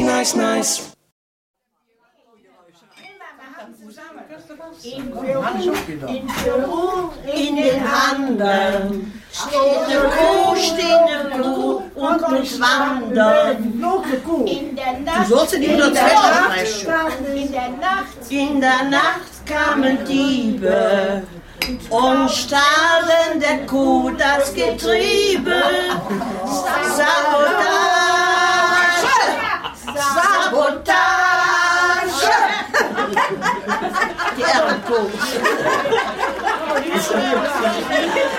nice, nice. In den Handen steht eine Kuh und muss wandern. In der Nacht, Du sollst nicht nur sprechen. in der Nacht Kamen Diebe und stahlen der Kuh das Getriebe. Sabotage.